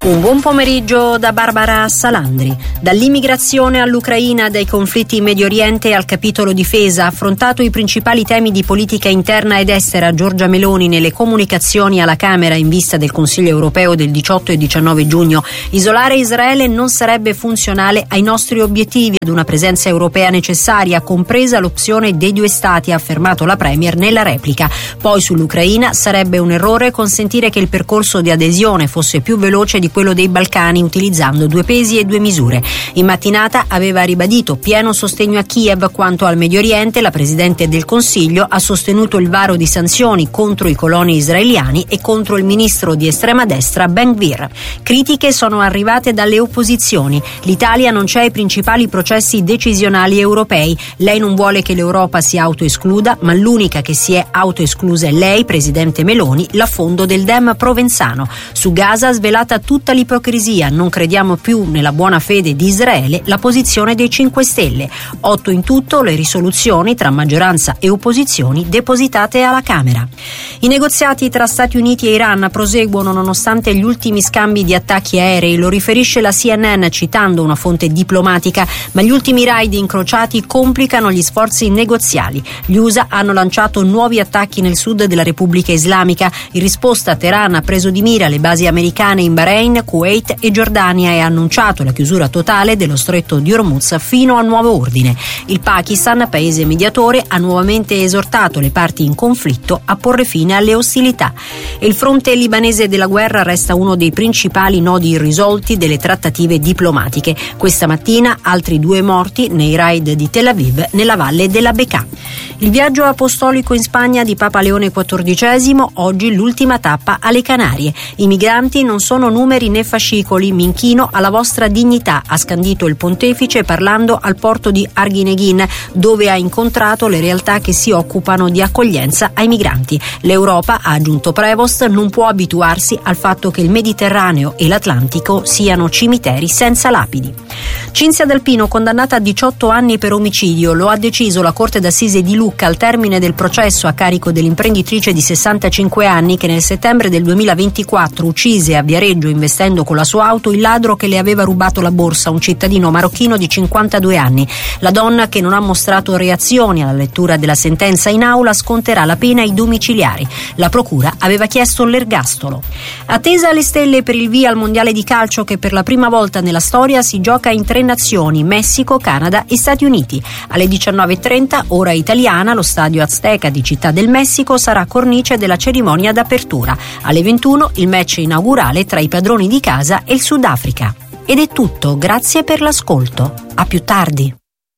Un buon pomeriggio da Barbara Salandri. Dall'immigrazione all'Ucraina, dai conflitti in Medio Oriente al capitolo difesa, ha affrontato i principali temi di politica interna ed estera Giorgia Meloni nelle comunicazioni alla Camera in vista del Consiglio europeo del 18 e 19 giugno. Isolare Israele non sarebbe funzionale ai nostri obiettivi ad una presenza europea necessaria, compresa l'opzione dei due stati, ha affermato la Premier nella replica. Poi sull'Ucraina sarebbe un errore consentire che il percorso di adesione fosse più veloce di quello dei Balcani utilizzando due pesi e due misure. In mattinata aveva ribadito pieno sostegno a Kiev. Quanto al Medio Oriente, la Presidente del Consiglio ha sostenuto il varo di sanzioni contro i coloni israeliani e contro il ministro di estrema destra Ben Gvir. Critiche sono arrivate dalle opposizioni. L'Italia non c'è ai principali processi decisionali europei. Lei non vuole che l'Europa si autoescluda, ma l'unica che si è autoesclusa è lei, Presidente Meloni, l'affondo del Dem Provenzano. Su Gaza svelata tutta l'ipocrisia, non crediamo più nella buona fede di Israele, la posizione dei 5 Stelle. 8 in tutto le risoluzioni tra maggioranza e opposizioni depositate alla Camera. I negoziati tra Stati Uniti e Iran proseguono nonostante gli ultimi scambi di attacchi aerei, lo riferisce la CNN citando una fonte diplomatica, ma gli ultimi raid incrociati complicano gli sforzi negoziali. Gli USA hanno lanciato nuovi attacchi nel sud della Repubblica Islamica. In risposta Teheran ha preso di mira le basi americane in Bahrain, Kuwait e Giordania e ha annunciato la chiusura totale dello stretto di Hormuz fino a nuovo ordine. Il Pakistan, paese mediatore, ha nuovamente esortato le parti in conflitto a porre fine alle ostilità. E il fronte libanese della guerra resta uno dei principali nodi irrisolti delle trattative diplomatiche. Questa mattina altri 2 morti nei raid di Tel Aviv nella valle della Bekaa. Il viaggio apostolico in Spagna di Papa Leone XIV, oggi l'ultima tappa alle Canarie. I migranti non sono numeri né fascicoli, mi inchino alla vostra dignità, ha scandito il pontefice parlando al porto di Arguineguín, dove ha incontrato le realtà che si occupano di accoglienza ai migranti. L'Europa, ha aggiunto Prevost, non può abituarsi al fatto che il Mediterraneo e l'Atlantico siano cimiteri senza lapidi. Cinzia Delpino, condannata a 18 anni per omicidio, lo ha deciso la Corte d'Assise di Lucca al termine del processo a carico dell'imprenditrice di 65 anni che nel settembre del 2024 uccise a Viareggio investendo con la sua auto il ladro che le aveva rubato la borsa, un cittadino marocchino di 52 anni. La donna, che non ha mostrato reazioni alla lettura della sentenza in aula, sconterà la pena ai domiciliari. La procura aveva chiesto l'ergastolo. Attesa alle stelle per il via al mondiale di calcio che per la prima volta nella storia si gioca in 3 nazioni, Messico, Canada e Stati Uniti. Alle 19:30, ora italiana, lo stadio Azteca di Città del Messico sarà cornice della cerimonia d'apertura. Alle 21 il match inaugurale tra i padroni di casa e il Sudafrica. Ed è tutto, grazie per l'ascolto. A più tardi.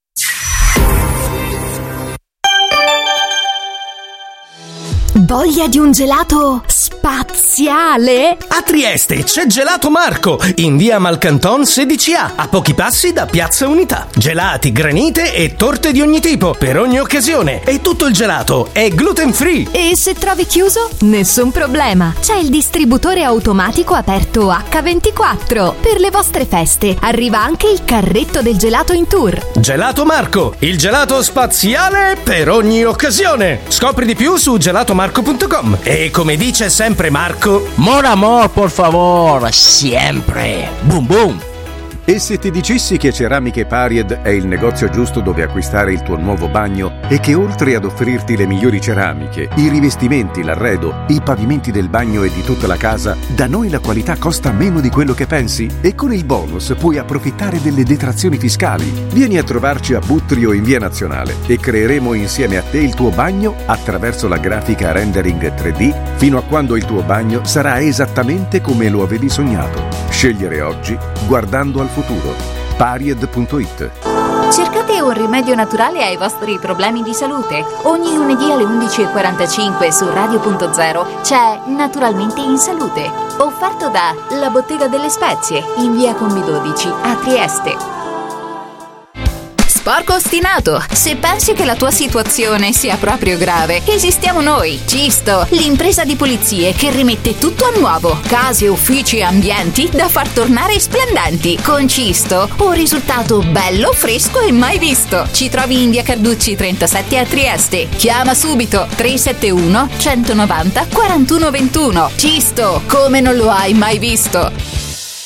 Voglia di un gelato spaziale? A Trieste c'è Gelato Marco, in via Malcanton 16A, a pochi passi da Piazza Unità. Gelati, granite e torte di ogni tipo, per ogni occasione. E tutto il gelato è gluten free. E se trovi chiuso? Nessun problema. C'è il distributore automatico aperto H24. Per le vostre feste arriva anche il carretto del gelato in tour. Gelato Marco, il gelato spaziale per ogni occasione. Scopri di più su gelatomarco.com. E come dice sempre Marco, Mon amor, por favor, sempre. Boom boom. E se ti dicessi che Ceramiche Paried è il negozio giusto dove acquistare il tuo nuovo bagno e che oltre ad offrirti le migliori ceramiche, i rivestimenti, l'arredo, i pavimenti del bagno e di tutta la casa, da noi la qualità costa meno di quello che pensi? E con il bonus puoi approfittare delle detrazioni fiscali. Vieni a trovarci a Buttrio in Via Nazionale e creeremo insieme a te il tuo bagno attraverso la grafica rendering 3D fino a quando il tuo bagno sarà esattamente come lo avevi sognato. Scegliere oggi guardando al futuro. Paried.it. Cercate un rimedio naturale ai vostri problemi di salute. Ogni lunedì alle 11:45 su Radio.0 c'è Naturalmente in Salute, offerto da La Bottega delle Spezie in via Combi 12 a Trieste. Sporco ostinato, se pensi che la tua situazione sia proprio grave, esistiamo noi, Cisto, l'impresa di pulizie che rimette tutto a nuovo, case, uffici e ambienti da far tornare splendenti. Con Cisto, un risultato bello, fresco e mai visto. Ci trovi in via Carducci 37 a Trieste. Chiama subito 371 190 4121. Cisto, come non lo hai mai visto.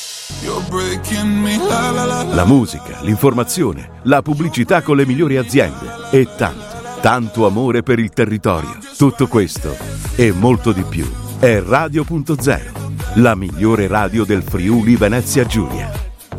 La musica, l'informazione, la pubblicità con le migliori aziende e tanto amore per il territorio. Tutto questo e molto di più è Radio.0, la migliore radio del Friuli Venezia Giulia.